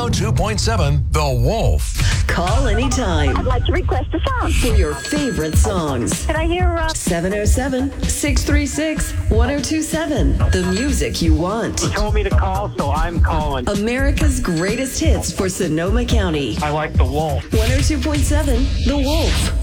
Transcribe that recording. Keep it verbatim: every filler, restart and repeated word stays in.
oh two point seven The Wolf. Call anytime I'd like to request a song. for your favorite songs. Can I hear, uh... seven oh seven, six three six, one oh two seven. The music you want. You told me to call, so I'm calling. America's greatest hits for Sonoma County. I like the Wolf. one oh two point seven The Wolf.